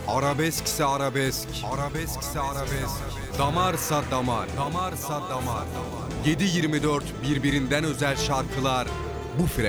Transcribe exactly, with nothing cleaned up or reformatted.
Arabeskse arabesk, arabeskse arabesk. Damarsa damar, damarsa damar. yedi yirmi dört birbirinden özel şarkılar bu